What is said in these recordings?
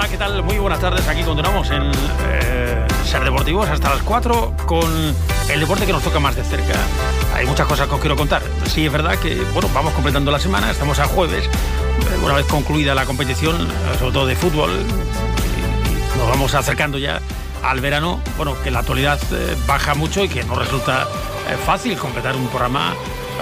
Hola, ¿qué tal? Muy buenas tardes. Aquí continuamos en Ser Deportivos hasta las 4 con el deporte que nos toca más de cerca. Hay muchas cosas que os quiero contar. Sí, es verdad que, bueno, vamos completando la semana, estamos a jueves, una vez concluida la competición, sobre todo de fútbol, y nos vamos acercando ya al verano, bueno, que la actualidad baja mucho y que no resulta fácil completar un programa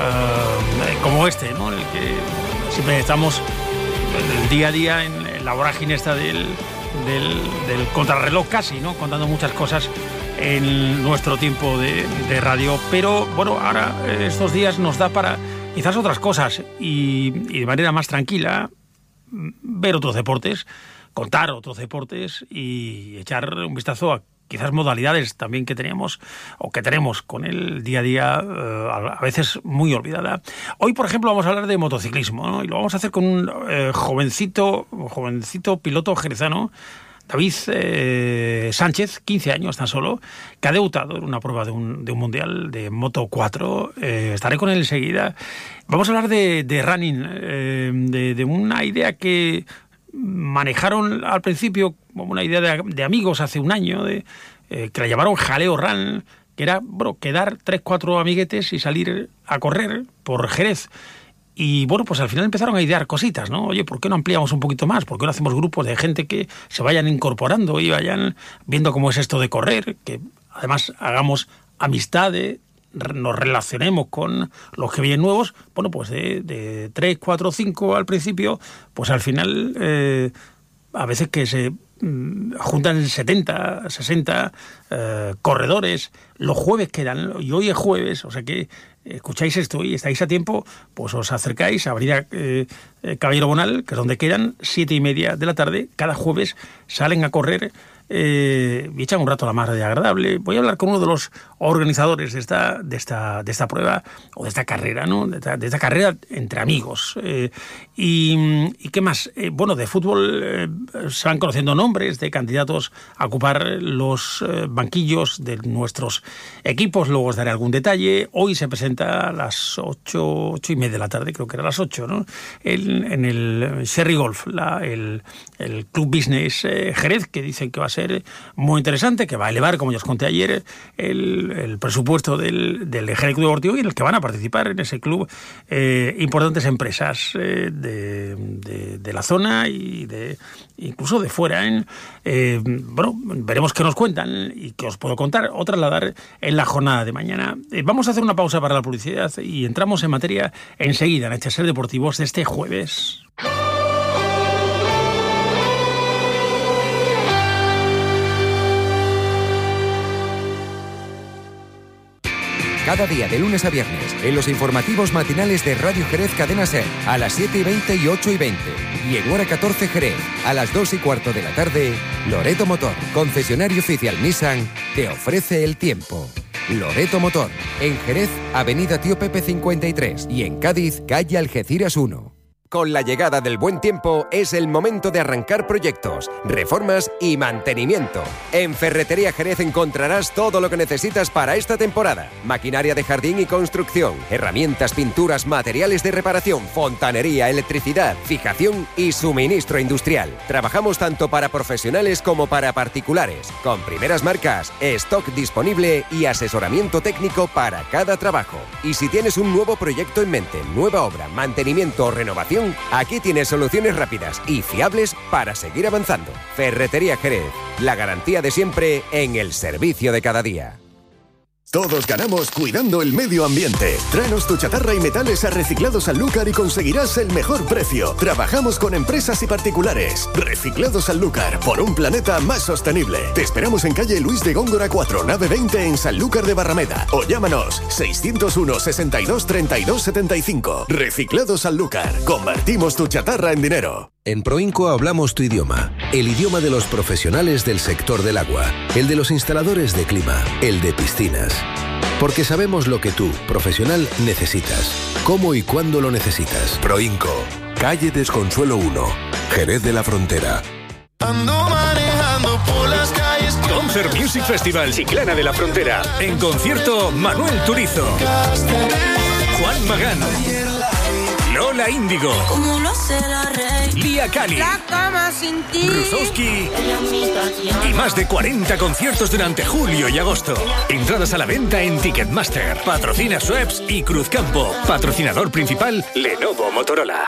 como este, ¿no? En el que siempre estamos el día a día en la vorágine esta del contrarreloj casi, ¿no? Contando muchas cosas en nuestro tiempo de radio. Pero bueno, ahora estos días nos da para quizás otras cosas y de manera más tranquila ver otros deportes, contar otros deportes y echar un vistazo a quizás modalidades también que teníamos o que tenemos con el día a día, a veces muy olvidada. Hoy, por ejemplo, vamos a hablar de motociclismo, ¿no? Y lo vamos a hacer con un jovencito piloto jerezano, David Sánchez, 15 años tan solo, que ha debutado en una prueba de un mundial de Moto 4. Estaré con él enseguida. Vamos a hablar de running, de una idea que manejaron al principio como una idea de amigos hace un año, que la llamaron Jaleo Run, que era, bueno, quedar 3-4 amiguetes y salir a correr por Jerez. Y bueno, pues al final empezaron a idear cositas, ¿no? Oye, ¿por qué no ampliamos un poquito más? ¿Por qué no hacemos grupos de gente que se vayan incorporando y vayan viendo cómo es esto de correr? Que además hagamos amistades, nos relacionemos con los que vienen nuevos. Bueno, pues de 3, 4, 5 al principio, pues al final a veces que se juntan 70, 60 corredores. Los jueves quedan, y hoy es jueves, o sea que escucháis esto y estáis a tiempo, pues os acercáis a Avenida Caballero Bonal, que es donde quedan, 7:30 de la tarde, cada jueves salen a correr y echan un rato la más de agradable. Voy a hablar con uno de los organizadores de esta prueba o de esta carrera, ¿no? De esta carrera entre amigos. ¿Y qué más? Bueno, de fútbol se van conociendo nombres de candidatos a ocupar los banquillos de nuestros equipos. Luego os daré algún detalle. Hoy se presenta a las 8:30 de la tarde, creo que era a las 8, ¿no? En el Sherry Golf, el Club Business Jerez, que dicen que va a ser muy interesante, que va a elevar, como ya os conté ayer, el presupuesto del Jerez Club Deportivo, y en el que van a participar en ese club importantes empresas de la zona y incluso de fuera. Bueno, veremos qué nos cuentan y qué os puedo contar o trasladar en la jornada de mañana. Vamos a hacer una pausa para la publicidad y entramos en materia enseguida en Ser Deportivos de este jueves. Cada día, de lunes a viernes, en los informativos matinales de Radio Jerez Cadena Ser, a las 7:20 y 8:20. Y en hora 14 Jerez, a las 2:15 de la tarde, Loreto Motor, concesionario oficial Nissan, te ofrece el tiempo. Loreto Motor, en Jerez, Avenida Tío Pepe 53, y en Cádiz, calle Algeciras 1. Con la llegada del buen tiempo es el momento de arrancar proyectos, reformas y mantenimiento. En Ferretería Jerez encontrarás todo lo que necesitas para esta temporada. Maquinaria de jardín y construcción, herramientas, pinturas, materiales de reparación, fontanería, electricidad, fijación y suministro industrial. Trabajamos tanto para profesionales como para particulares, con primeras marcas, stock disponible y asesoramiento técnico para cada trabajo. Y si tienes un nuevo proyecto en mente, nueva obra, mantenimiento o renovación, aquí tienes soluciones rápidas y fiables para seguir avanzando. Ferretería Jerez, la garantía de siempre en el servicio de cada día. Todos ganamos cuidando el medio ambiente. Tráenos tu chatarra y metales a Reciclados Sanlúcar y conseguirás el mejor precio. Trabajamos con empresas y particulares. Reciclados Sanlúcar, por un planeta más sostenible. Te esperamos en calle Luis de Góngora 4, nave 20 en Sanlúcar de Barrameda. O llámanos 601 62 32 75. Reciclados Sanlúcar. Convertimos tu chatarra en dinero. En Proinco hablamos tu idioma, el idioma de los profesionales del sector del agua, el de los instaladores de clima, el de piscinas. Porque sabemos lo que tú, profesional, necesitas, cómo y cuándo lo necesitas. Proinco, calle Desconsuelo 1, Jerez de la Frontera. Ando manejando por las calles. Concert Music Festival Chiclana de la Frontera. En concierto, Manuel Turizo, Juan Magán, Lola Índigo, Como lo hace la rey. Lía Cali, La cama sin ti. Rusowski y más de 40 conciertos durante julio y agosto. Entradas a la venta en Ticketmaster. Patrocina Schweppes y Cruzcampo. Patrocinador principal Lenovo Motorola.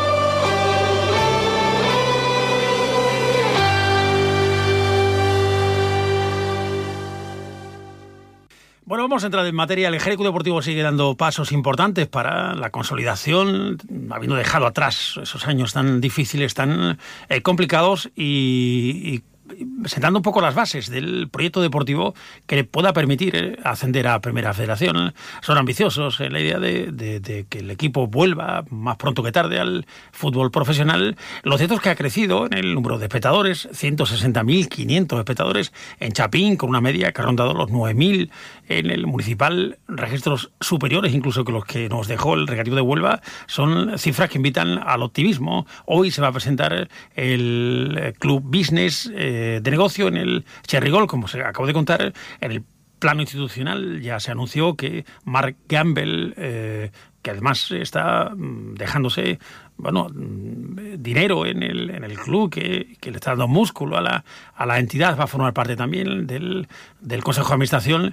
Bueno, vamos a entrar en materia. El Jerez Club Deportivo sigue dando pasos importantes para la consolidación, habiendo dejado atrás esos años tan difíciles, tan complicados y sentando un poco las bases del proyecto deportivo que le pueda permitir ascender a Primera Federación. Son ambiciosos en la idea de que el equipo vuelva más pronto que tarde al fútbol profesional. Lo cierto es que ha crecido en el número de espectadores, 160.500 espectadores en Chapín, con una media que ha rondado los 9.000 en el municipal, registros superiores incluso que los que nos dejó el Recreativo de Huelva. Son cifras que invitan al optimismo. Hoy se va a presentar el Club Business de negocio en el Cherry Gold, como se acabo de contar. En el plano institucional ya se anunció que Mark Gamble, que además está dejándose dinero en el club, que le está dando músculo a la entidad, va a formar parte también del Consejo de Administración.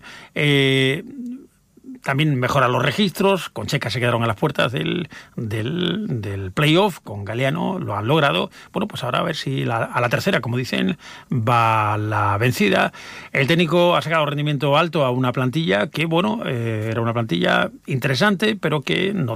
También mejora los registros. Con Checa se quedaron a las puertas del playoff. Con Galeano lo han logrado. Bueno, pues ahora a ver si a la tercera, como dicen, va la vencida. El técnico ha sacado rendimiento alto a una plantilla que, era una plantilla interesante, pero que no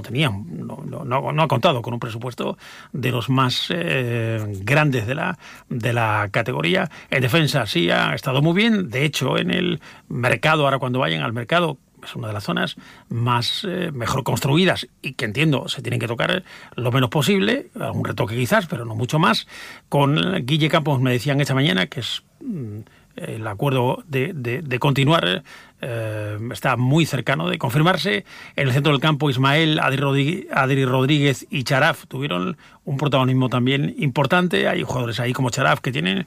ha contado con un presupuesto de los más grandes de la categoría. En defensa sí ha estado muy bien. De hecho, en el mercado, ahora cuando vayan al mercado, es una de las zonas más mejor construidas y que entiendo se tienen que tocar lo menos posible, algún retoque quizás, pero no mucho más. Con Guille Campos me decían esta mañana que es el acuerdo de continuar está muy cercano de confirmarse. En el centro del campo, Ismael, Adri Rodríguez y Charaf tuvieron un protagonismo también importante. Hay jugadores ahí como Charaf que tienen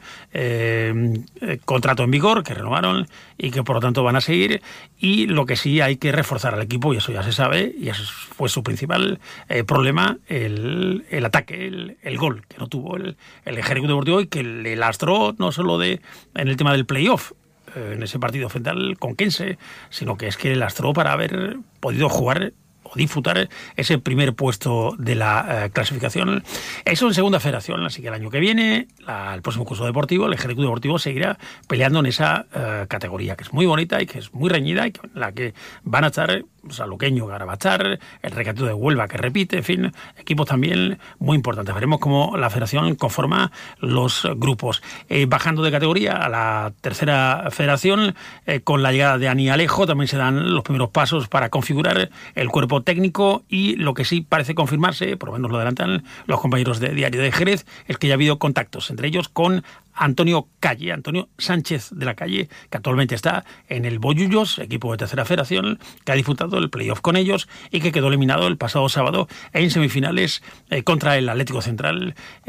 contrato en vigor, que renovaron y que por lo tanto van a seguir. Y lo que sí hay que reforzar al equipo, y eso ya se sabe, y eso fue su principal problema, el ataque, el gol que no tuvo el Jerez Club Deportivo y que le lastró no solo en el tema del playoff, en ese partido frente al Conquense, sino que es que lastró para haber podido jugar o disfrutar ese primer puesto de la clasificación. Eso en segunda federación, así que el año que viene, el próximo curso deportivo, el Jerez Club Deportivo seguirá peleando en esa categoría, que es muy bonita y que es muy reñida y en la que van a estar Saluqueño, Garabachar, el Recreativo de Huelva que repite, en fin, equipos también muy importantes. Veremos cómo la federación conforma los grupos. Bajando de categoría a la tercera federación, con la llegada de Ani Alejo, también se dan los primeros pasos para configurar el cuerpo técnico, y lo que sí parece confirmarse, por lo menos lo adelantan los compañeros de Diario de Jerez, es que ya ha habido contactos, entre ellos con Antonio Sánchez de la Calle, que actualmente está en el Bollullos, equipo de tercera federación, que ha disputado el playoff con ellos y que quedó eliminado el pasado sábado en semifinales contra el Atlético Central.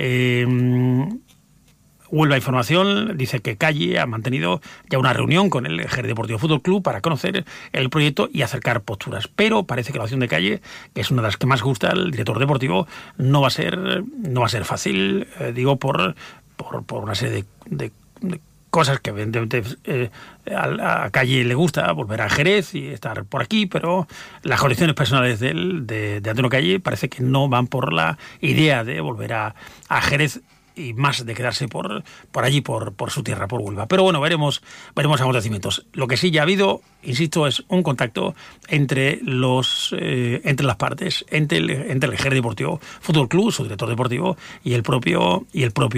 Huelva Información dice que Calle ha mantenido ya una reunión con el Jerez Deportivo Fútbol Club para conocer el proyecto y acercar posturas, pero parece que la opción de Calle, que es una de las que más gusta al director deportivo, no va a ser fácil, digo por una serie de cosas que evidentemente a Calle le gusta volver a Jerez y estar por aquí, pero las condiciones personales de Antonio Calle parece que no van por la idea de volver a Jerez, y más de quedarse por allí, por su tierra, por Huelva. Pero bueno, veremos acontecimientos. Lo que sí ya ha habido, insisto, es un contacto entre las partes, entre el Jerez Deportivo Fútbol Club, su director deportivo, y el propio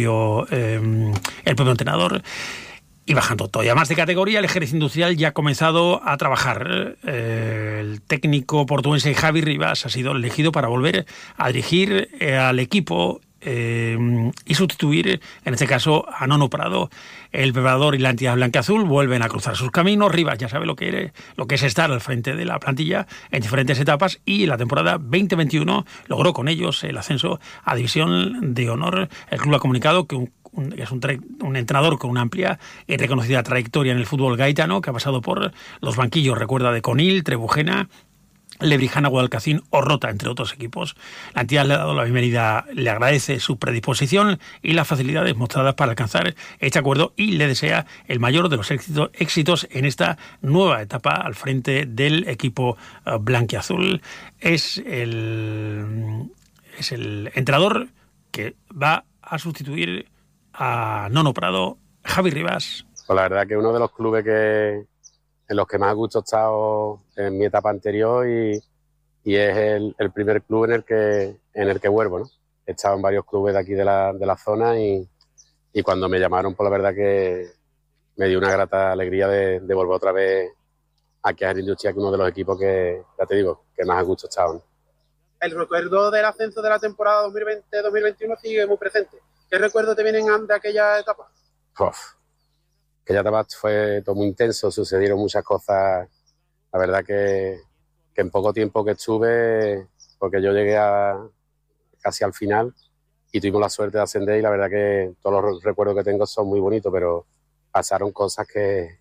entrenador. Y bajando todavía más de categoría, el Jerez Industrial ya ha comenzado a trabajar. El técnico portuense Javi Rivas ha sido elegido para volver a dirigir al equipo y sustituir, en este caso, a Nono Prado. El preparador y la entidad blanquiazul vuelven a cruzar sus caminos. Rivas ya sabe lo que es estar al frente de la plantilla en diferentes etapas, y en la temporada 2021 logró con ellos el ascenso a División de Honor. El club ha comunicado que es un entrenador con una amplia y reconocida trayectoria en el fútbol gaitano, que ha pasado por los banquillos, recuerda, de Conil, Trebujena, Lebrijana, Guadalcacín o Rota, entre otros equipos. La entidad le ha dado la bienvenida, le agradece su predisposición y las facilidades mostradas para alcanzar este acuerdo y le desea el mayor de los éxitos en esta nueva etapa al frente del equipo blanquiazul. Es el entrenador que va a sustituir a Nono Prado, Javi Rivas. Pues la verdad que uno de los clubes en los que más a gusto he estado en mi etapa anterior y es el primer club en el que vuelvo, ¿no? He estado en varios clubes de aquí de la zona y cuando me llamaron, pues la verdad que me dio una grata alegría de volver otra vez aquí a Industria, que es uno de los equipos que, ya te digo, que más a gusto he estado, ¿no? El recuerdo del ascenso de la temporada 2020-2021 sigue muy presente. ¿Qué recuerdos te vienen de aquella etapa? Aquella etapa fue todo muy intenso, sucedieron muchas cosas. La verdad que en poco tiempo que estuve, porque yo llegué casi al final y tuvimos la suerte de ascender y la verdad que todos los recuerdos que tengo son muy bonitos, pero pasaron cosas que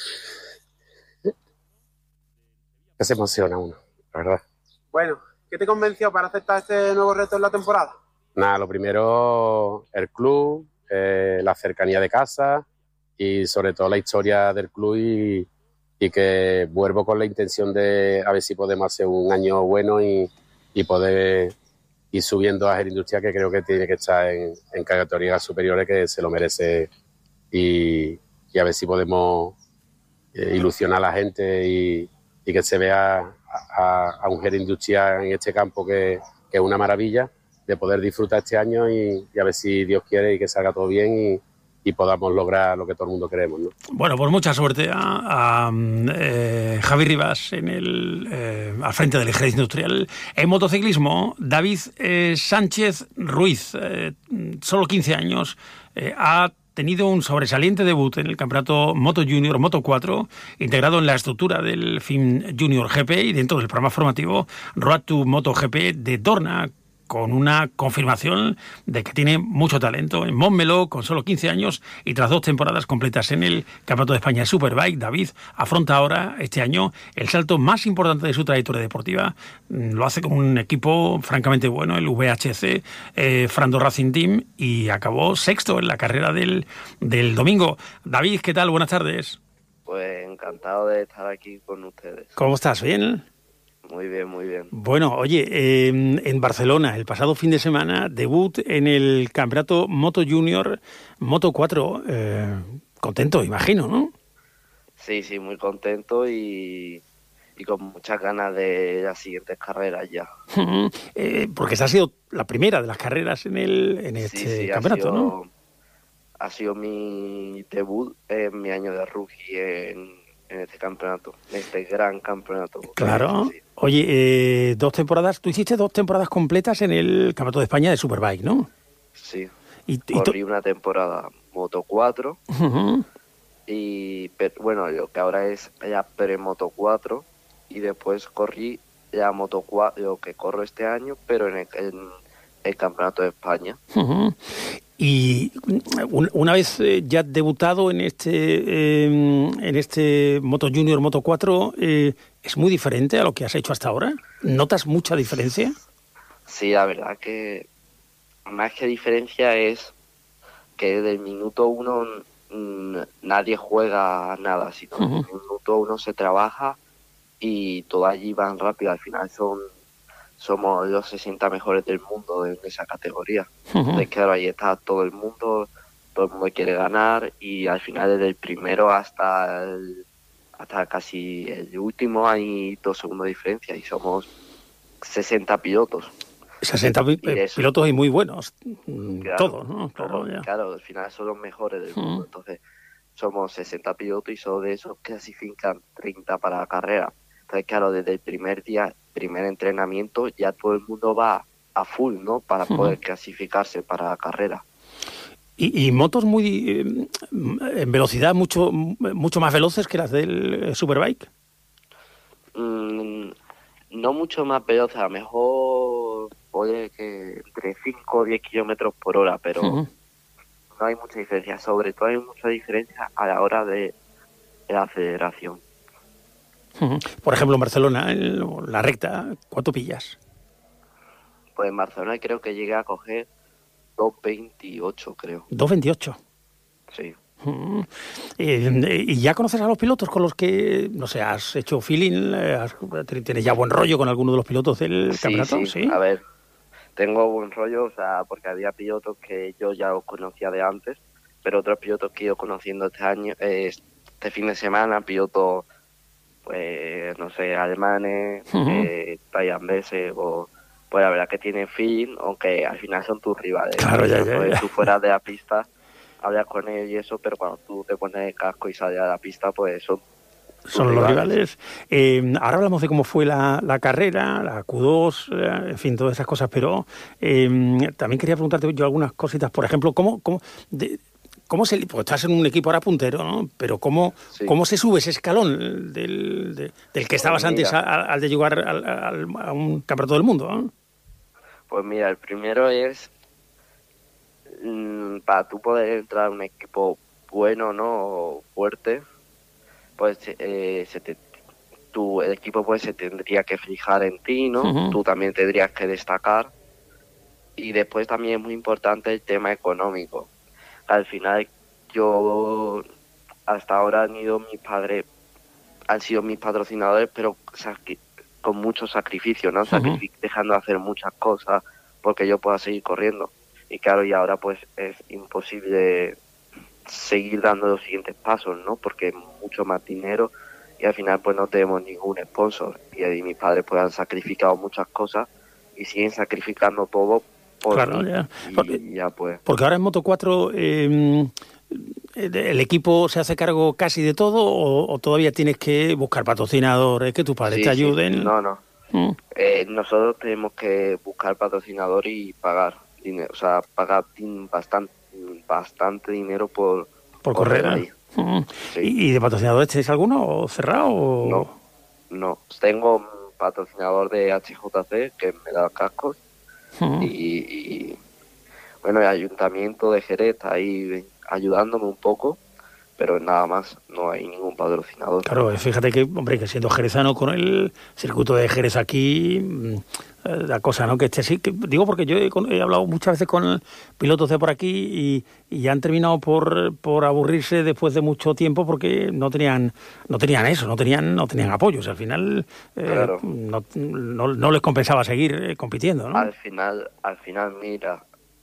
se emociona uno, la verdad. Bueno, ¿qué te convenció para aceptar este nuevo reto en la temporada? Nada, lo primero, el club, la cercanía de casa y sobre todo la historia del club y que vuelvo con la intención de a ver si podemos hacer un año bueno y poder ir subiendo a Industria, que creo que tiene que estar en categorías superiores, que se lo merece y a ver si podemos ilusionar a la gente y que se vea a un Industria en este campo que es una maravilla de poder disfrutar este año y a ver si Dios quiere y que salga todo bien y podamos lograr lo que todo el mundo queremos, ¿no? Bueno, pues mucha suerte a Javi Rivas al frente del Ejército Industrial. En motociclismo, David Sánchez Ruiz, solo 15 años, ha tenido un sobresaliente debut en el campeonato Moto Junior, Moto 4, integrado en la estructura del FIM Junior GP y dentro del programa formativo Road to Moto GP de Dorna, con una confirmación de que tiene mucho talento. En Montmeló, con solo 15 años y tras 2 temporadas completas en el Campeonato de España de Superbike, David afronta ahora, este año, el salto más importante de su trayectoria deportiva. Lo hace con un equipo francamente bueno, el VHC Frando Racing Team, y acabó sexto en la carrera del domingo. David, ¿qué tal? Buenas tardes. Pues encantado de estar aquí con ustedes. ¿Cómo estás? ¿Bien? Muy bien, muy bien. Bueno, oye, en Barcelona, el pasado fin de semana, debut en el campeonato Moto Junior, Moto 4. Contento, imagino, ¿no? Sí, muy contento y con muchas ganas de las siguientes carreras ya. Porque esa ha sido la primera de las carreras en este campeonato, ¿no? Ha sido mi debut en mi año de rookie en este campeonato, en este gran campeonato. Claro. Sí. Oye, 2 temporadas, tú hiciste 2 temporadas completas en el Campeonato de España de Superbike, ¿no? Sí. Corrí una temporada Moto 4 y bueno, lo que ahora es ya pre-Moto 4 y después corrí ya Moto 4, lo que corro este año, pero en el Campeonato de España. Y una vez ya debutado en este Moto Junior, Moto 4, ¿es muy diferente a lo que has hecho hasta ahora? ¿Notas mucha diferencia? Sí, la verdad que más que diferencia es que desde el minuto 1 nadie juega nada, sino desde el minuto 1 se trabaja y todo allí van rápido. Al final somos los 60 mejores del mundo en esa categoría. Entonces, claro, ahí está todo el mundo quiere ganar y al final desde el primero hasta casi el último hay 2 segundos de diferencia y somos 60 pilotos. 60 pilotos y muy buenos, claro, todos, ¿no? Claro, al final son los mejores del mundo, entonces somos 60 pilotos y solo de esos clasifican 30 para la carrera. Entonces, claro, desde el primer día, primer entrenamiento, ya todo el mundo va a full, ¿no? Para poder clasificarse para la carrera. Y motos muy en velocidad mucho más veloces que las del Superbike. No mucho más veloces, a lo mejor puede que entre 5 o 10 kilómetros por hora, pero no hay mucha diferencia. Sobre todo hay mucha diferencia a la hora de la aceleración. Por ejemplo, en Barcelona, en la recta, ¿cuánto pillas? Pues en Barcelona creo que llegué a coger 2.28, creo. 2.28. Sí. ¿Y ya conoces a los pilotos con los que, no sé, has hecho feeling? ¿Tienes ya buen rollo con alguno de los pilotos del campeonato? Sí, a ver, tengo buen rollo, o sea, porque había pilotos que yo ya los conocía de antes, pero otros pilotos que he ido conociendo este fin de semana, pilotos, pues, no sé, alemanes, tailandeses, pues la verdad que tienen feeling, aunque al final son tus rivales. Claro, ya. Tú fuera de la pista hablas con ellos y eso, pero cuando tú te pones el casco y sales a la pista, pues son los rivales. Ahora hablamos de cómo fue la carrera, la Q2, en fin, todas esas cosas, pero también quería preguntarte yo algunas cositas. Por ejemplo, ¿cómo porque estás en un equipo ahora puntero, ¿no? Pero ¿cómo se sube ese escalón del que estabas antes al de llegar a un campeonato del mundo, ¿no? Pues mira, el primero es para tú poder entrar a un equipo bueno, ¿no? Fuerte, pues el equipo pues se tendría que fijar en ti, ¿no? Tú también tendrías que destacar. Y después también es muy importante el tema económico. Al final yo hasta ahora han sido mis patrocinadores, pero con mucho sacrificio, ¿no? Dejando de hacer muchas cosas porque yo pueda seguir corriendo. Y claro, y ahora pues es imposible seguir dando los siguientes pasos, ¿no? Porque es mucho más dinero y al final pues no tenemos ningún sponsor. Y ahí mis padres pues han sacrificado muchas cosas y siguen sacrificando todo por claro, mí. ya. Y ya pues. Porque ahora en Moto 4 el equipo se hace cargo casi de todo o todavía tienes que buscar patrocinadores, que tus padres te ayuden. No. Nosotros tenemos que buscar patrocinador y pagar dinero, o sea, pagar bastante dinero por correr ahí. Sí. ¿Y de patrocinadores tenéis alguno cerrado? No, tengo un patrocinador de HJC que me da cascos y bueno, el Ayuntamiento de Jerez está ahí ayudándome un poco, pero nada más, no hay ningún patrocinador. Claro, fíjate que, hombre, que siendo jerezano con el circuito de Jerez aquí, la cosa, ¿no? Que sí, que digo porque yo he hablado muchas veces con pilotos de por aquí y han terminado por aburrirse después de mucho tiempo porque no tenían eso, no tenían apoyos. Al final claro. no les compensaba seguir compitiendo, ¿no? Al final, mira,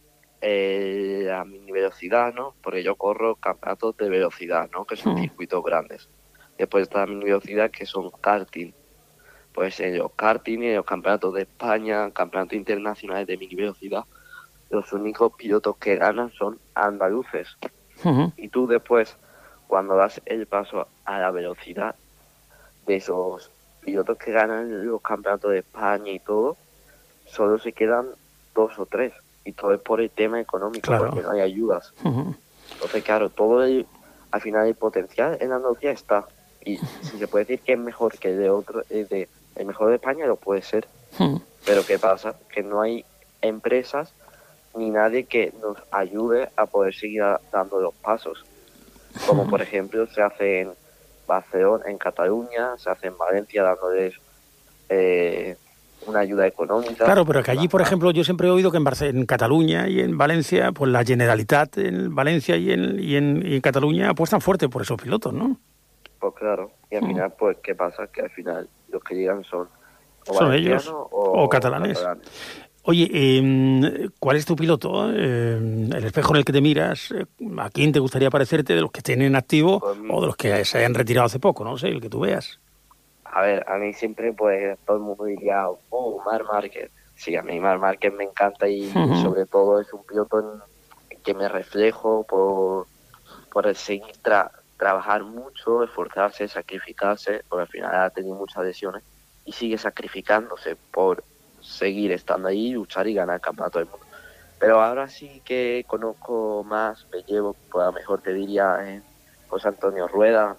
a mi velocidad, ¿no? Porque yo corro campeonatos de velocidad, ¿no? Que son circuitos grandes. Después está mi velocidad, que son karting. Pues en los karting y en los campeonatos de España, campeonatos internacionales de mini velocidad, los únicos pilotos que ganan son andaluces. Y tú después, cuando das el paso a la velocidad, de esos pilotos que ganan los campeonatos de España y todo, solo se quedan 2 o 3. Y todo es por el tema económico, claro, porque no hay ayudas. Entonces, claro, al final el potencial en Andalucía está. Y si se puede decir que es mejor que el mejor de España, lo puede ser. Pero ¿qué pasa? Que no hay empresas ni nadie que nos ayude a poder seguir dando los pasos. Como por ejemplo se hace en Barcelona, en Cataluña, se hace en Valencia dándoles una ayuda económica. Claro, pero que allí, por ejemplo, yo siempre he oído que en Cataluña y en Valencia, pues la Generalitat en Valencia y en Cataluña apuestan fuerte por esos pilotos, ¿no? Pues claro, y al final, pues, ¿qué pasa? Que al final los que llegan son ellos o catalanes. Oye, ¿cuál es tu piloto? El espejo en el que te miras, ¿a quién te gustaría parecerte de los que estén en activo o de los que se hayan retirado hace poco? No sé, el que tú veas. A ver, a mí siempre, pues, todo el mundo diría, Marc Márquez. Sí, a mí Marc Márquez me encanta y sobre todo es un piloto en que me reflejo por el seguir trabajar mucho, esforzarse, sacrificarse, porque al final ha tenido muchas lesiones y sigue sacrificándose por seguir estando ahí, luchar y ganar el campeonato del mundo. Pero ahora sí que conozco más, me llevo, pues a lo mejor te diría José Antonio Rueda,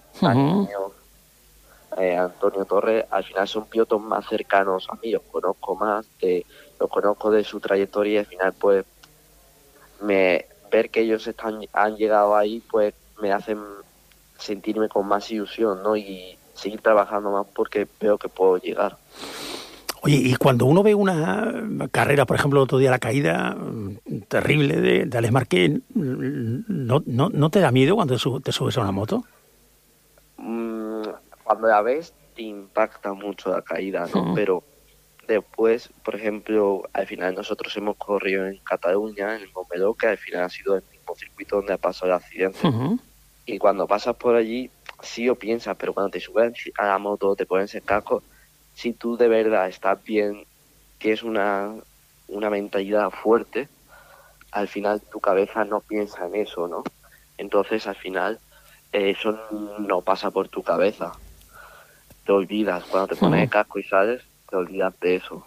Antonio Torres. Al final son pilotos más cercanos a mí, los conozco más, los conozco de su trayectoria y al final pues ver que ellos han llegado ahí pues me hacen sentirme con más ilusión, ¿no? Y seguir trabajando más porque veo que puedo llegar. Oye, y cuando uno ve una carrera, por ejemplo, el otro día la caída terrible de Alex Marquez, ¿no te da miedo cuando te subes a una moto? Cuando la ves te impacta mucho la caída, ¿no? Pero después, por ejemplo, al final nosotros hemos corrido en Cataluña, en el Montmeló, que al final ha sido el mismo circuito donde ha pasado el accidente. Y cuando pasas por allí, sí lo piensas, pero cuando te subes a la moto, te pones el casco, si tú de verdad estás bien, tienes una mentalidad fuerte, al final tu cabeza no piensa en eso, ¿no? Entonces, al final, eso no pasa por tu cabeza. Te olvidas. Cuando te pones el casco y sales, te olvidas de eso.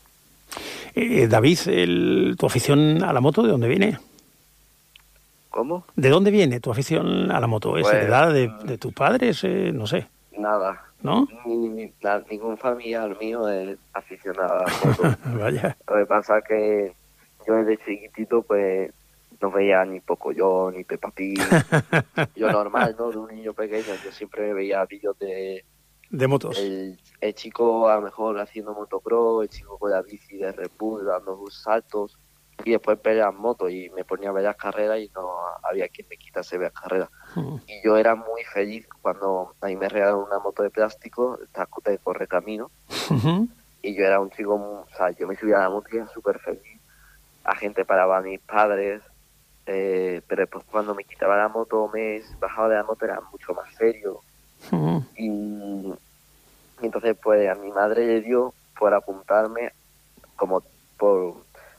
David, tu afición a la moto, ¿de dónde viene? ¿Cómo? ¿De dónde viene tu afición a la moto? ¿Es Pues, heredada de tus padres? No sé. Nada. ¿No? Ningún familiar mío es aficionado a la moto. Vaya. Lo que pasa es que yo desde chiquitito pues no veía ni Pocoyo ni Peppa Pig. Yo normal, ¿no? De un niño pequeño, yo siempre veía vídeos de motos. El chico a lo mejor haciendo motocross, el chico con la bici de Red Bull dando sus saltos y después peleas motos y me ponía a ver las carreras y no había quien me quitase ver las carreras. Y yo era muy feliz cuando a mí me regalaron una moto de plástico, de correcamino, y yo era un chico, o sea, yo me subía a la moto y era súper feliz. La gente paraba a mis padres, pero después cuando me quitaba la moto, me bajaba de la moto, era mucho más serio. Y entonces pues a mi madre le dio por apuntarme como por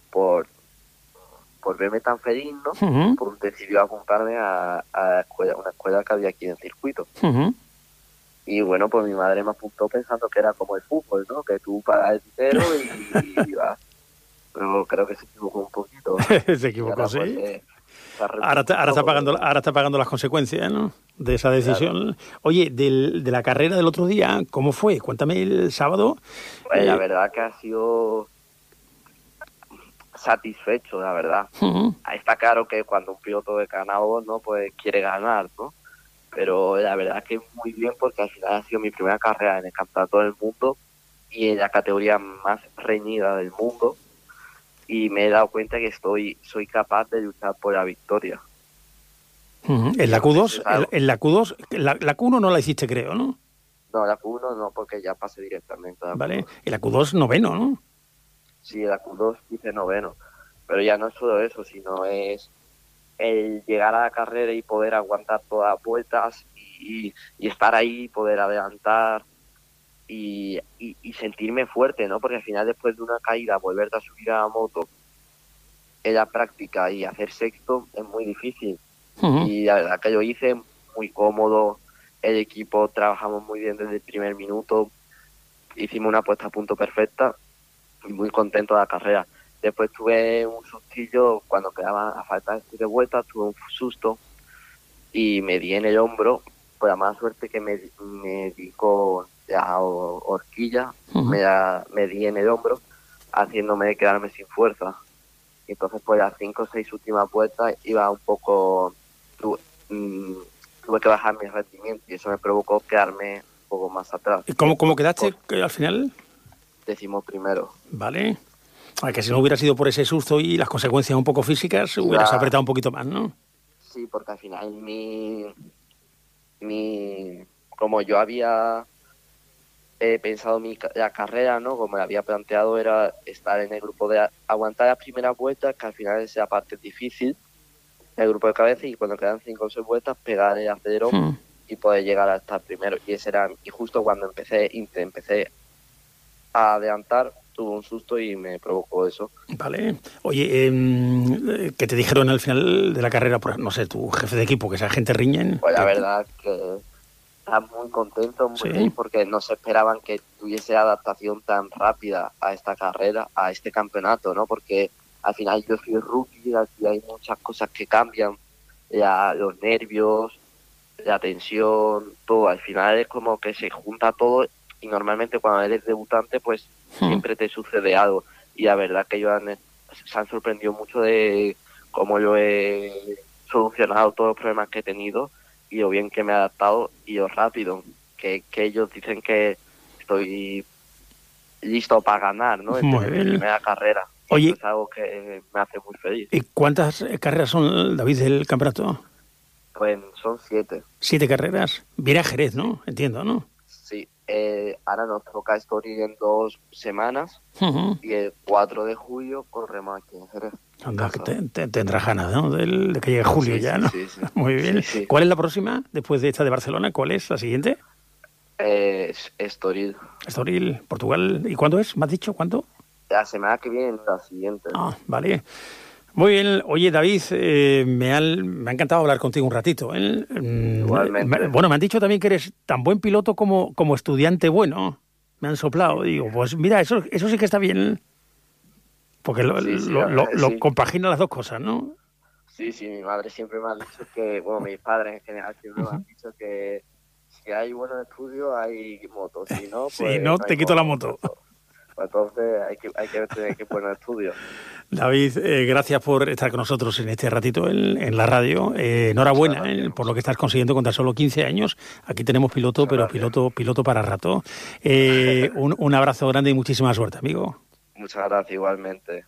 verme tan feliz, ¿no? Pues decidió apuntarme a la escuela, una escuela que había aquí en el circuito. Y bueno, pues mi madre me apuntó pensando que era como el fútbol, ¿no? Que tú pagas el dinero y vas. Pero creo que se equivocó un poquito. Se equivocó, sí. Ahora está pagando las consecuencias, ¿no? De esa decisión. Claro. Oye, de la carrera del otro día, ¿cómo fue? Cuéntame el sábado. Pues la verdad que ha sido satisfecho, la verdad. Está claro que cuando un piloto de ganado, ¿no? Pues quiere ganar, ¿no? Pero la verdad que muy bien porque al final ha sido mi primera carrera en el campeonato del mundo y en la categoría más reñida del mundo. Y me he dado cuenta que soy capaz de luchar por la victoria. ¿En la Q2? ¿En la Q2? La Q1 no la hiciste, creo, ¿no? No, la Q1 no, porque ya pasé directamente a la Vale, Q2. Y la Q2 noveno, ¿no? Sí, la Q2 hice noveno. Pero ya no es solo eso, sino es el llegar a la carrera y poder aguantar todas las vueltas y estar ahí, poder adelantar y sentirme fuerte, ¿no? Porque al final después de una caída volverte a subir a la moto en la práctica y hacer sexto es muy difícil. Y la verdad que yo hice muy cómodo, el equipo trabajamos muy bien desde el primer minuto, hicimos una puesta a punto perfecta y muy contento de la carrera. Después tuve un sustillo cuando quedaba a falta de vueltas, tuve un susto y me di en el hombro, pues la mala suerte que me di con la horquilla, me di en el hombro, haciéndome quedarme sin fuerza. Y entonces pues las 5 o 6 últimas vueltas iba un poco, tuve que bajar mi rendimiento y eso me provocó quedarme un poco más atrás. ¿Y cómo quedaste al final? 11º. Vale. Que si no hubiera sido por ese susto y las consecuencias un poco físicas, hubieras apretado un poquito más, ¿no? Sí, porque al final como yo había pensado la carrera, ¿no? Como me había planteado, era estar en el grupo de aguantar las primeras vueltas, que al final es la parte difícil, el grupo de cabeza, y cuando quedan 5 o 6 vueltas, pegar el acelerador y poder llegar a estar primero. Y justo cuando empecé a adelantar, tuve un susto y me provocó eso. Vale. Oye, ¿qué te dijeron al final de la carrera? No sé, tu jefe de equipo, que esa gente riñen. Pues la verdad que estaba muy contento, muy feliz, porque no se esperaban que tuviese adaptación tan rápida a esta carrera, a este campeonato, ¿no? Porque al final yo soy rookie, aquí hay muchas cosas que cambian, los nervios, la tensión, todo. Al final es como que se junta todo y normalmente cuando eres debutante pues siempre te sucede algo. Y la verdad que ellos se han sorprendido mucho de cómo yo he solucionado todos los problemas que he tenido y lo bien que me he adaptado y lo rápido. que ellos dicen que estoy listo para ganar, ¿no? En mi primera carrera. Oye, es algo que me hace muy feliz. ¿Y cuántas carreras son, David, del campeonato? Pues son 7. 7 carreras. Viene a Jerez, ¿no? Entiendo, ¿no? Sí. Ahora nos toca Estoril en 2 semanas y el 4 de julio corremos aquí en Jerez. Anda, que tendrás ganas, ¿no? De que llegue julio ya, ¿no? Sí. Muy bien. Sí. ¿Cuál es la próxima después de esta de Barcelona? ¿Cuál es la siguiente? Estoril. Estoril, Portugal. ¿Y cuándo es? ¿Me has dicho cuánto? La semana que viene, la siguiente. Ah, vale. Muy bien. Oye, David, me ha encantado hablar contigo un ratito. Igualmente. Bueno, me han dicho también que eres tan buen piloto como estudiante bueno. Me han soplado. Digo, pues mira, eso sí que está bien. Porque lo compagina las dos cosas, ¿no? Sí, mi madre siempre me ha dicho que, bueno, mis padres en general siempre me han dicho que si hay buenos estudios hay motos, si no, pues... Si no, te quito la moto. Pues entonces hay que tener que buenos estudios. David, gracias por estar con nosotros en este ratito en la radio. Enhorabuena por lo que estás consiguiendo con tan solo 15 años. Aquí tenemos piloto, pero piloto para rato. Un abrazo grande y muchísima suerte, amigo. Muchas gracias, igualmente.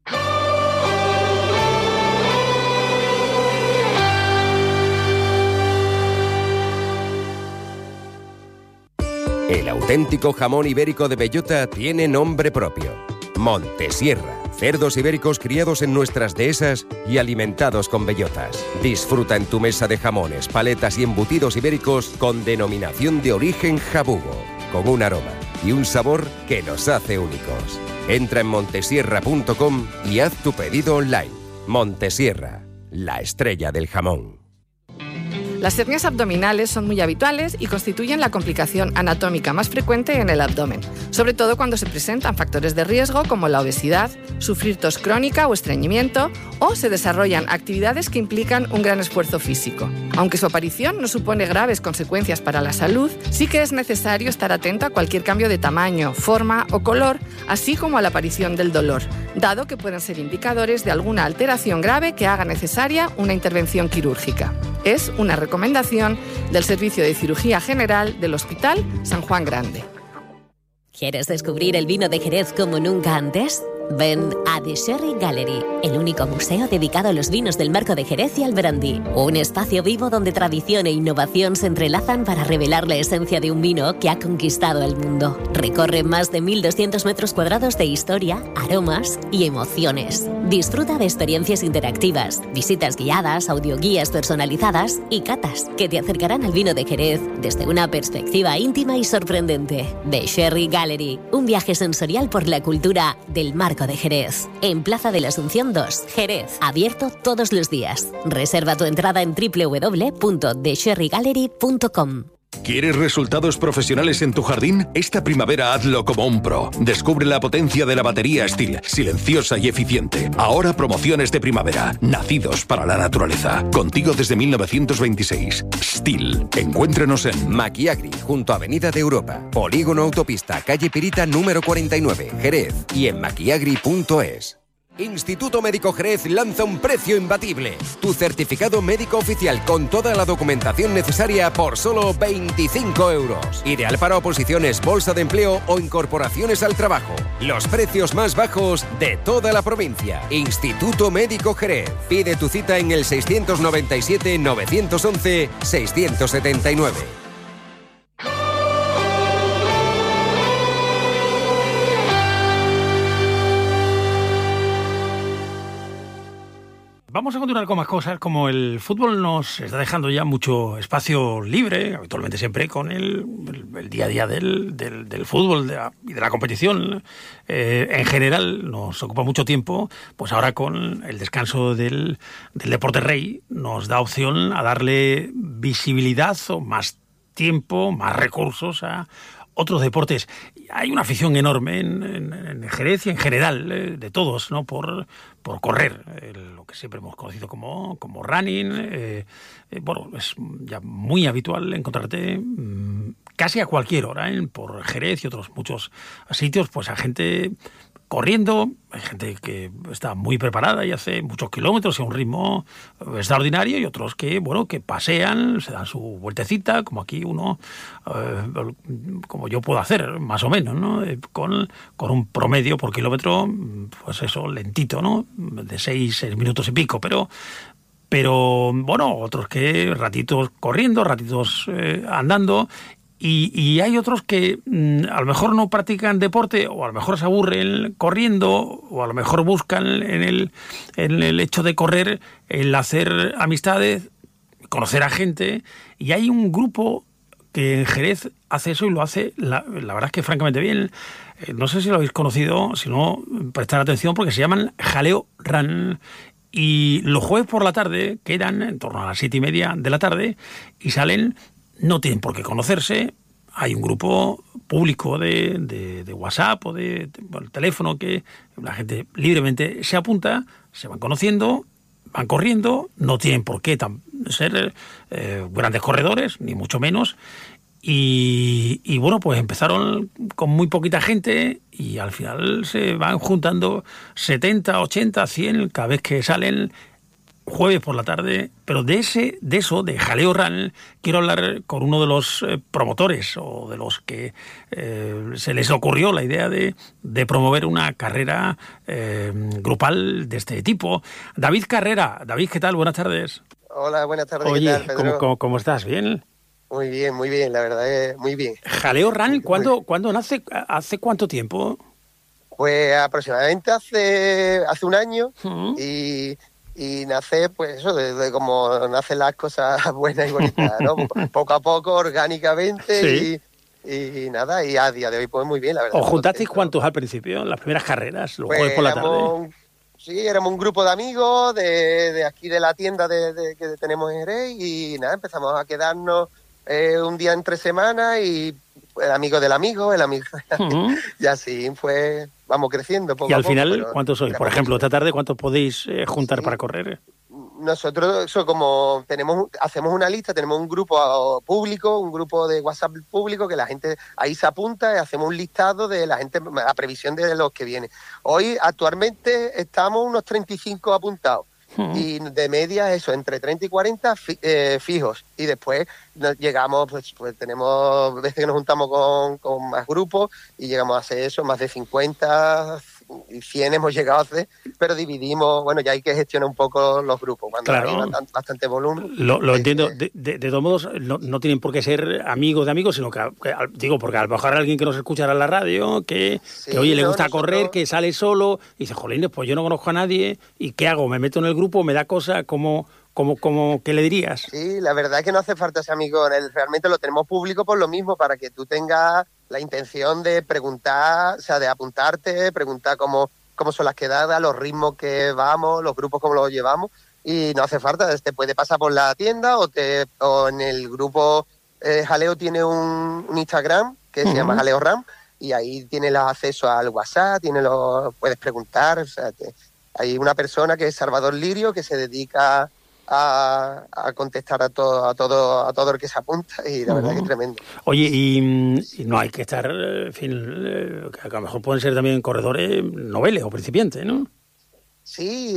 El auténtico jamón ibérico de bellota tiene nombre propio. Montesierra. Cerdos ibéricos criados en nuestras dehesas y alimentados con bellotas. Disfruta en tu mesa de jamones, paletas y embutidos ibéricos con denominación de origen jabugo, con un aroma y un sabor que los hace únicos. Entra en montesierra.com y haz tu pedido online. Montesierra, la estrella del jamón. Las hernias abdominales son muy habituales y constituyen la complicación anatómica más frecuente en el abdomen, sobre todo cuando se presentan factores de riesgo como la obesidad, sufrir tos crónica o estreñimiento, o se desarrollan actividades que implican un gran esfuerzo físico. Aunque su aparición no supone graves consecuencias para la salud, sí que es necesario estar atento a cualquier cambio de tamaño, forma o color, así como a la aparición del dolor, dado que pueden ser indicadores de alguna alteración grave que haga necesaria una intervención quirúrgica. Es una recomendación del Servicio de Cirugía General del Hospital San Juan Grande. ¿Quieres descubrir el vino de Jerez como nunca antes? Ven a The Sherry Gallery, el único museo dedicado a los vinos del Marco de Jerez y al brandy. Un espacio vivo donde tradición e innovación se entrelazan para revelar la esencia de un vino que ha conquistado el mundo. Recorre más de 1.200 metros cuadrados de historia, aromas y emociones. Disfruta de experiencias interactivas, visitas guiadas, audioguías personalizadas y catas que te acercarán al vino de Jerez desde una perspectiva íntima y sorprendente. The Sherry Gallery, un viaje sensorial por la cultura del Marco de Jerez, en Plaza de la Asunción 2, Jerez, abierto todos los días. Reserva tu entrada en www.thesherrygallery.com. ¿Quieres resultados profesionales en tu jardín? Esta primavera hazlo como un pro. Descubre la potencia de la batería Stihl, silenciosa y eficiente. Ahora promociones de primavera, nacidos para la naturaleza. Contigo desde 1926. Stihl. Encuéntrenos en Maquiagri, junto a Avenida de Europa, Polígono Autopista, calle Pirita número 49, Jerez, y en maquiagri.es. Instituto Médico Jerez lanza un precio imbatible. Tu certificado médico oficial con toda la documentación necesaria por solo 25 euros. Ideal para oposiciones, bolsa de empleo o incorporaciones al trabajo. Los precios más bajos de toda la provincia. Instituto Médico Jerez. Pide tu cita en el 697-911-679. Vamos a continuar con más cosas, como el fútbol nos está dejando ya mucho espacio libre, habitualmente siempre con el día a día del fútbol y de la competición. En general nos ocupa mucho tiempo, pues ahora con el descanso del deporte rey nos da opción a darle visibilidad o más tiempo, más recursos a otros deportes. Hay una afición enorme en Jerez y en general de todos, ¿no? Por correr, lo que siempre hemos conocido como running. Bueno, es ya muy habitual encontrarte casi a cualquier hora por Jerez y otros muchos sitios, pues a gente corriendo, hay gente que está muy preparada y hace muchos kilómetros y a un ritmo extraordinario, y otros que, bueno, que pasean, se dan su vueltecita, como aquí uno, como yo puedo hacer, más o menos, ¿no? Con un promedio por kilómetro, pues eso, lentito, ¿no? De 6 minutos y pico, pero bueno, otros que ratitos corriendo, ratitos andando. Y hay otros que a lo mejor no practican deporte, o a lo mejor se aburren corriendo, o a lo mejor buscan en el hecho de correr el hacer amistades, conocer a gente. Y hay un grupo que en Jerez hace eso y lo hace, la verdad es que francamente bien. No sé si lo habéis conocido, si no, prestar atención, porque se llaman Jaleo Run. Y los jueves por la tarde quedan en torno a las 7:30 de la tarde y salen. No tienen por qué conocerse, hay un grupo público de WhatsApp o de teléfono que la gente libremente se apunta, se van conociendo, van corriendo, no tienen por qué ser grandes corredores, ni mucho menos. Y bueno, pues empezaron con muy poquita gente y al final se van juntando 70, 80, 100 cada vez que salen jueves por la tarde. Pero de eso, de Jaleo Run, quiero hablar con uno de los promotores, o de los que se les ocurrió la idea de promover una carrera grupal de este tipo. David Carrera. David, ¿qué tal? Buenas tardes. Hola, buenas tardes. Oye, ¿qué tal, Pedro? ¿cómo estás? ¿Bien? Muy bien, la verdad es muy bien. Jaleo Run, ¿cuándo nace? ¿Hace cuánto tiempo? Pues aproximadamente hace un año. Y nace, pues eso, de cómo nacen las cosas buenas y bonitas, ¿no? Poco a poco, orgánicamente. Sí. Y nada, y a día de hoy pues muy bien, la verdad. ¿Os juntasteis cuántos al principio, las primeras carreras, los jueves por la tarde? Sí, éramos un grupo de amigos de aquí de la tienda que tenemos en Jerez, y nada, empezamos a quedarnos un día entre semanas, y el amigo del amigo, y así pues vamos creciendo poco a poco. Y al final, ¿cuántos sois? Por ejemplo, esta tarde, ¿cuántos podéis juntar para correr? Nosotros, eso, como hacemos una lista, tenemos un grupo público, un grupo de WhatsApp público, que la gente ahí se apunta, y hacemos un listado de la gente a previsión de los que vienen. Hoy, actualmente, estamos unos 35 apuntados. Y de media eso, entre 30 y 40 fijos. Y después llegamos, pues tenemos veces que nos juntamos con más grupos y llegamos a hacer eso, más de 50 y 100 hemos llegado a hacer, pero dividimos, bueno, ya hay que gestionar un poco los grupos cuando hay bastante volumen. Lo entiendo. De todos modos, no tienen por qué ser amigos de amigos, sino que digo, porque a lo mejor alguien que nos escuchará en la radio, que oye, le gusta correr, que sale solo, y dice, jolín, pues yo no conozco a nadie, ¿y qué hago? ¿Me meto en el grupo? ¿Me da cosa? ¿Cómo qué le dirías? Sí, la verdad es que no hace falta ser amigo, realmente lo tenemos público por lo mismo, para que tú tengas la intención de preguntar, o sea, de apuntarte, preguntar cómo son las quedadas, los ritmos que vamos, los grupos cómo los llevamos, y no hace falta, te puede pasar por la tienda o en el grupo. Jaleo tiene un Instagram que se llama Jaleo Ram, y ahí tienes los accesos al WhatsApp, puedes preguntar, o sea, hay una persona que es Salvador Lirio, que se dedica a contestar a todo el que se apunta, y la verdad que es tremendo. Oye, y no hay que estar, en fin, que a lo mejor pueden ser también corredores noveles o principiantes, ¿no? Sí,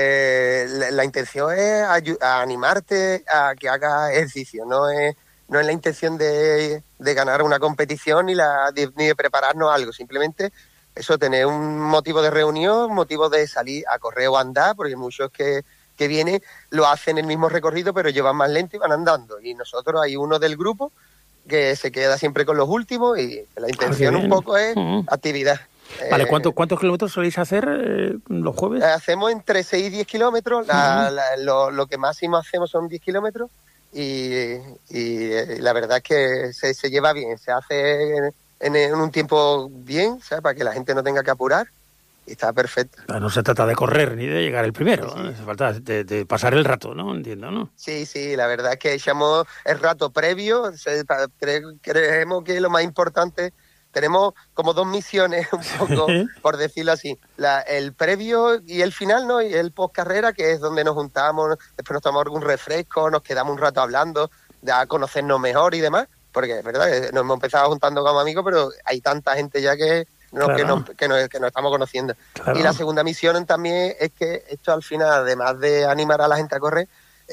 la intención es animarte a que hagas ejercicio, no es la intención de ganar una competición ni de prepararnos algo, simplemente eso, tener un motivo de reunión, motivo de salir a correr o andar, porque muchos que vienen lo hacen el mismo recorrido, pero llevan más lento y van andando. Y nosotros, hay uno del grupo que se queda siempre con los últimos, y la intención un poco es actividad. Vale, ¿cuántos kilómetros soléis hacer los jueves? Hacemos entre 6 y 10 kilómetros, lo que máximo hacemos son 10 kilómetros, y la verdad es que se lleva bien, se hace en un tiempo bien, ¿sabes? Para que la gente no tenga que apurar. Y está perfecto. No se trata de correr ni de llegar el primero, ¿no? Se falta de pasar el rato, ¿no? Entiendo, ¿no? Sí, la verdad es que echamos el rato previo. Creemos que lo más importante, tenemos como dos misiones, un poco, por decirlo así. El previo y el final, ¿no? Y el post carrera, que es donde nos juntamos, después nos tomamos algún refresco, nos quedamos un rato hablando, a conocernos mejor y demás. Porque es verdad que nos hemos empezado juntando como amigos, pero hay tanta gente ya que ¿no? Claro. Que nos estamos conociendo. Claro. Y la segunda misión también es que esto al final, además de animar a la gente a correr,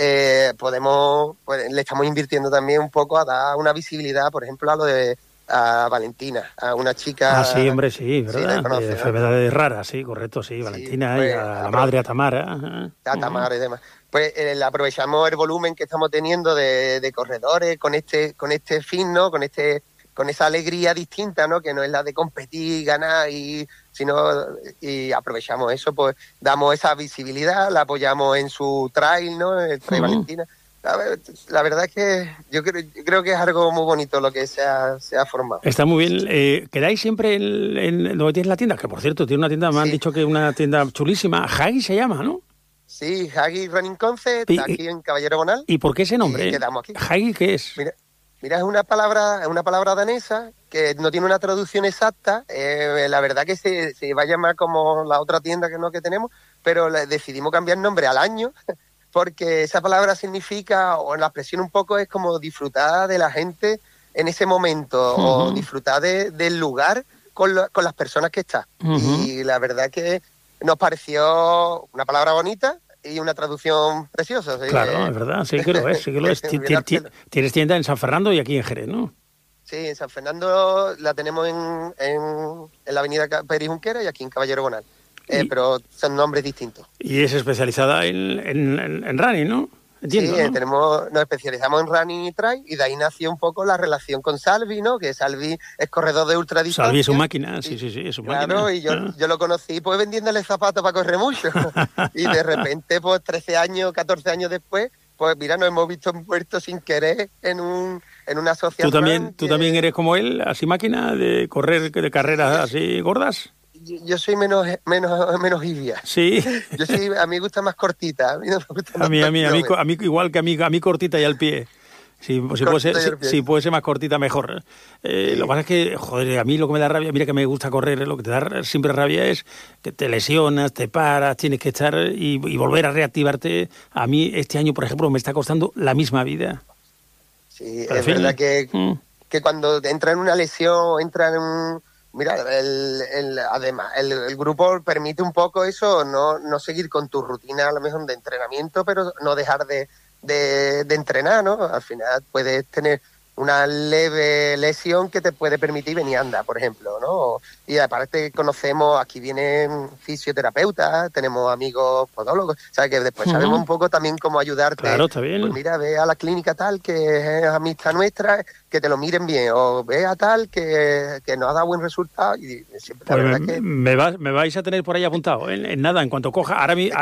le estamos invirtiendo también un poco a dar una visibilidad, por ejemplo, a Valentina, a una chica... Ah, sí, hombre, sí, la ¿verdad? conoce, de ¿no? enfermedades raras, sí, correcto, sí, Valentina pues, y a la madre, a Tamara. Ajá. A Tamara y demás. Pues aprovechamos el volumen que estamos teniendo de corredores con este fin, ¿no? Con esa alegría distinta, ¿no? Que no es la de competir, ganar, y aprovechamos eso, pues damos esa visibilidad, la apoyamos en su trail, ¿no? El trail Valentina. La verdad es que yo creo que es algo muy bonito lo que se ha formado. Está muy bien. ¿Quedáis siempre en donde tienes la tienda? Que por cierto, tiene una tienda, me han dicho que es una tienda chulísima. Hagi se llama, ¿no? Sí, Hagi Running Concept, aquí en Caballero Bonal. ¿Y por qué ese nombre? Quedamos aquí. ¿Hagi qué es? Mira, es una palabra danesa que no tiene una traducción exacta. La verdad que se va a llamar como la otra tienda que tenemos, pero decidimos cambiar nombre al año porque esa palabra significa, o la expresión un poco es como disfrutar de la gente en ese momento, o disfrutar del lugar con las personas que está. Y la verdad que nos pareció una palabra bonita y una traducción preciosa. ¿Sí? Claro, es verdad, sí que lo es, sí que lo es. Tienes tienda en San Fernando y aquí en Jerez, ¿no? Sí, en San Fernando la tenemos en la avenida Pérez Junquera y aquí en Caballero Bonal. Pero son nombres distintos. Y es especializada en running, ¿no? Entiendo, sí, ¿no? Nos especializamos en running y trail, y de ahí nació un poco la relación con Salvi, ¿no? Que Salvi es corredor de ultradistancia. Salvi es su máquina, sí, es su máquina. Claro, y yo lo conocí pues vendiéndole zapatos para correr mucho. Y de repente, pues 13 años, 14 años después, pues mira, nos hemos visto envueltos sin querer en una asociación. ¿Tú también eres como él, así máquina de correr, de carreras así gordas? Yo soy menos hibia. Sí. A mí me gusta más cortita. A mí no me gusta más a mí igual que a mí cortita y al pie. Si puede ser más cortita, mejor. Lo que pasa es que, joder, a mí lo que me da rabia, mira que me gusta correr, lo que te da siempre rabia es que te lesionas, te paras, tienes que estar y volver a reactivarte. A mí este año, por ejemplo, me está costando la misma vida. Sí, pero es verdad que cuando entra en una lesión, entra en un... Mira, además, el grupo permite un poco eso, no seguir con tu rutina a lo mejor de entrenamiento, pero no dejar de entrenar, ¿no? Al final puedes tener una leve lesión que te puede permitir venir a andar, por ejemplo, ¿no? Y aparte conocemos, aquí vienen fisioterapeutas, tenemos amigos podólogos, o sea que después sabemos un poco también cómo ayudarte. Claro, está bien. Pues mira, ve a la clínica tal, que es amistad nuestra, que te lo miren bien, o ve a tal, que nos ha dado buen resultado. Y siempre, la verdad que... me vais a tener por ahí apuntado, en nada, en cuanto coja.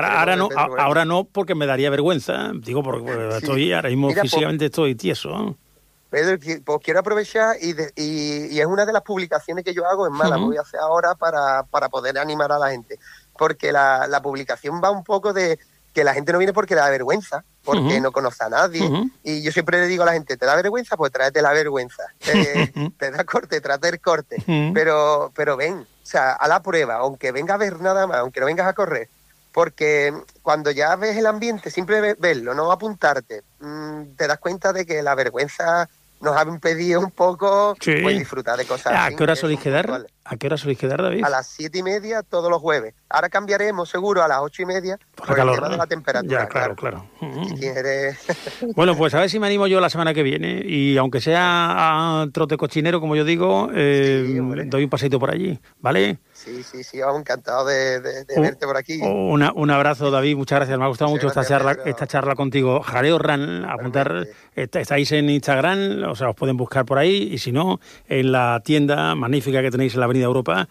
Ahora no, porque me daría vergüenza, digo, porque estoy ahora mismo físicamente estoy tieso, ¿no? Pedro, pues quiero aprovechar y es una de las publicaciones que yo hago en Málaga, voy a hacer ahora para poder animar a la gente, porque la publicación va un poco de que la gente no viene porque le da vergüenza, porque no conoce a nadie, y yo siempre le digo a la gente, ¿te da vergüenza? Pues tráete la vergüenza, te da corte, tráete el corte, pero ven, o sea, a la prueba, aunque venga a ver nada más, aunque no vengas a correr, porque cuando ya ves el ambiente, siempre verlo, no apuntarte, te das cuenta de que la vergüenza nos ha impedido un poco pues, disfrutar de cosas. ¿A qué hora soléis quedar? ¿A qué hora soléis quedar, David? A las 7:30 todos los jueves. Ahora cambiaremos seguro a las 8:30 por el tema de la temperatura. Ya, claro. Si quieres... Bueno, pues a ver si me animo yo la semana que viene y aunque sea a trote cochinero, como yo digo, doy un paseito por allí, ¿vale? Sí, vamos, encantado de verte por aquí. Un abrazo, David, muchas gracias. Me ha gustado mucho esta charla contigo. Jaleo Run, apuntar, estáis en Instagram, o sea, os pueden buscar por ahí, y si no, en la tienda magnífica que tenéis en la Avenida Europa,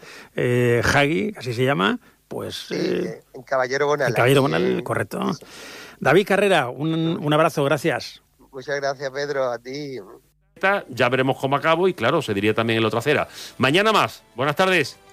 Hagi, así se llama, pues... en Caballero Bonal. En Caballero Bonal, correcto. Sí. David Carrera, un abrazo, gracias. Muchas gracias, Pedro, a ti. Ya veremos cómo acabo y, claro, se diría también en la otra acera. Mañana más. Buenas tardes.